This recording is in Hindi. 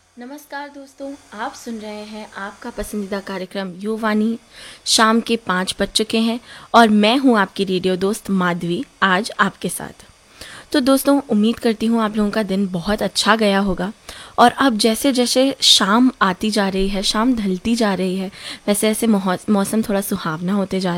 नमस्कार दोस्तों, आप सुन रहे हैं आपका पसंदीदा कार्यक्रम युवानी। शाम के 5 बज चुके हैं और मैं हूं आपकी रेडियो दोस्त माधवी, आज आपके साथ। तो दोस्तों, उम्मीद करती हूँ आप लोगों का दिन बहुत अच्छा गया होगा। और अब जैसे जैसे शाम आती जा रही है, शाम ढलती जा रही है, वैसे वैसे मौसम थोड़ा सुहावना होते जा